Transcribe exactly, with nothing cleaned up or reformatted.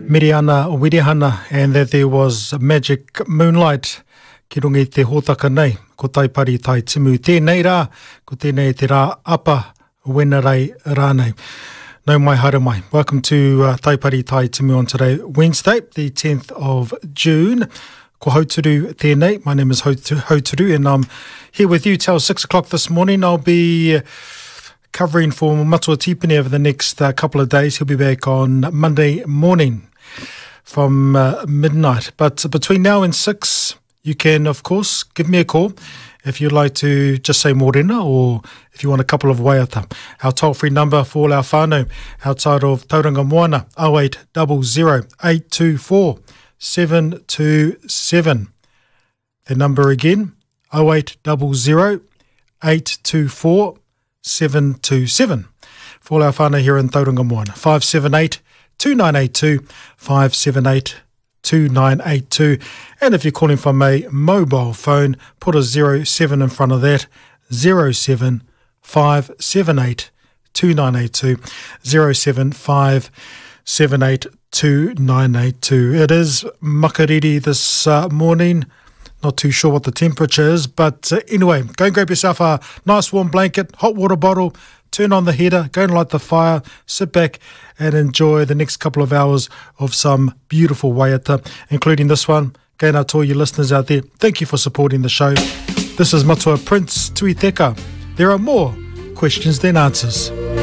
Miriana Wirihana, and that there was magic moonlight ki rungi te hōtaka nei, ko taipari tai timu tēnei rā, ko tēnei te rā apa wenarei rānei. No mai haere mai. Welcome to uh, Taipari Tai Timu on today, Wednesday, the tenth of June. Ko Hauturu tēnei. My name is Hauturu, and I'm here with you till six o'clock this morning. I'll be uh, covering for Matua Tipene over the next uh, couple of days. He'll be back on Monday morning from uh, midnight. But between now and six, you can, of course, give me a call if you'd like to just say morena, or if you want a couple of waiata. Our toll-free number for all our whānau outside of Tauranga Moana, oh eight zero zero, eight two four, seven two seven. The number again, oh eight zero zero, eight two four, seven two seven. For all our whānau here in Tauranga Moana, five seven eight, two nine eight two, five seven eight, two nine eight two. And if you're calling from a mobile phone, put a zero seven in front of that, zero seven five seven eight two nine eight two, zero seven five seven eight two nine eight two. It is makariri this uh, morning. Not too sure what the temperature is, but uh, anyway, go and grab yourself a nice warm blanket, hot water bottle, turn on the heater, go and light the fire, sit back and enjoy the next couple of hours of some beautiful waiata, including this one. Kēnā to all you listeners out there, thank you for supporting the show. This is Matua Prince Tuiteka. There are more questions than answers.